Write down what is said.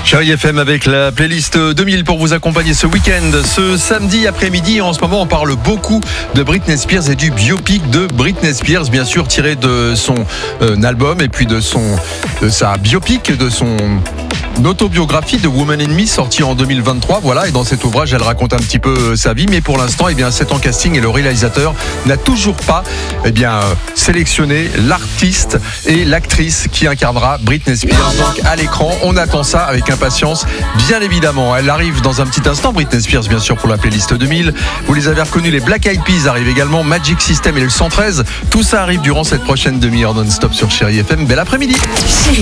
Chérie FM avec la playlist 2000 pour vous accompagner ce week-end, ce samedi après-midi. En ce moment, on parle beaucoup de Britney Spears et du biopic de Britney Spears, bien sûr tiré de son album et puis de sa biopic, de son autobiographie de Woman in Me sortie en 2023. Voilà, et dans cet ouvrage, elle raconte un petit peu sa vie, mais pour l'instant, c'est en casting et le réalisateur n'a toujours pas sélectionné l'artiste et l'actrice qui incarnera Britney Spears. Donc à l'écran, on attend ça avec impatience, bien évidemment. Elle arrive dans un petit instant, Britney Spears, bien sûr, pour la playlist 2000. Vous les avez reconnus, les Black Eyed Peas arrivent également, Magic System et le 113. Tout ça arrive durant cette prochaine demi-heure non-stop sur Chérie FM. Bel après-midi.